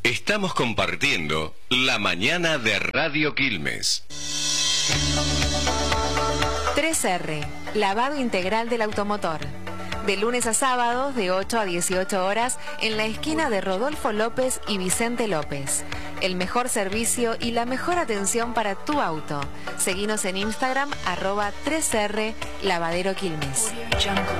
Estamos compartiendo la mañana de Radio Quilmes. 3R, lavado integral del automotor. De lunes a sábados, de 8 a 18 horas, en la esquina de Rodolfo López y Vicente López. El mejor servicio y la mejor atención para tu auto. Seguinos en Instagram, @3R Lavadero Quilmes.